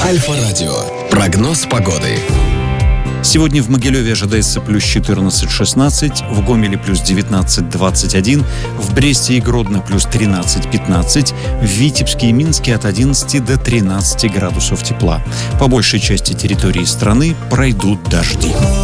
Альфа-радио. Прогноз погоды. Сегодня в Могилеве ожидается плюс 14-16, в Гомеле плюс 19-21, в Бресте и Гродно плюс 13-15, в Витебске и Минске от 11 до 13 градусов тепла. По большей части территории страны пройдут дожди.